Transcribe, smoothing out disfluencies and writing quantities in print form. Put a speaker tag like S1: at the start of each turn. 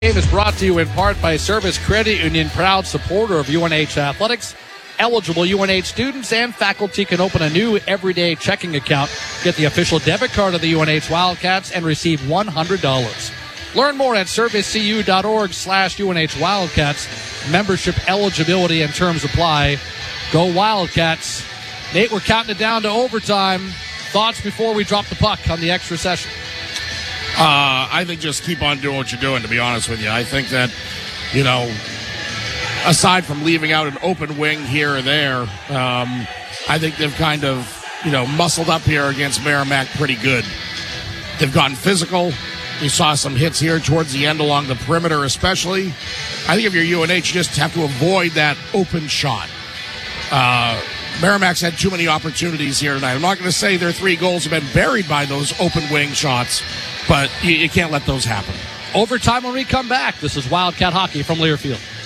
S1: Game is brought to you in part by Service Credit Union, proud supporter of UNH Athletics. Eligible UNH students and faculty can open a new everyday checking account, get the official debit card of the UNH Wildcats, and receive $100. Learn more at servicecu.org/UNH Wildcats. Membership eligibility and terms apply. Go Wildcats. Nate, we're counting it down to overtime. Thoughts before we drop the puck on the extra session?
S2: I think just keep on doing what you're doing, to be honest with you. I think that, aside from leaving out an open wing here or there, I think they've kind of, muscled up here against Merrimack pretty good. They've gotten physical. You saw some hits here towards the end along the perimeter especially. I think if you're UNH, you just have to avoid that open shot. Merrimack's had too many opportunities here tonight. I'm not going to say their 3 goals have been buried by those open wing shots, but you can't let those happen.
S1: Overtime when we come back. This is Wildcat Hockey from Learfield.